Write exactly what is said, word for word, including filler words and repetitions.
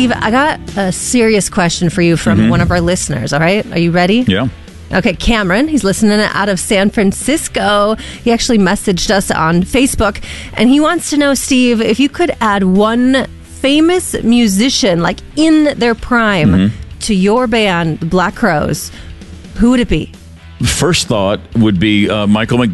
Steve, I got a serious question for you from Mm-hmm. one of our listeners, all right? Are you ready? Yeah. Okay, Cameron, he's listening out of San Francisco. He actually messaged us on Facebook, and he wants to know, Steve, if you could add one famous musician, like in their prime, Mm-hmm. to your band, the Black Crowes, who would it be? First thought would be uh, Michael McDonald.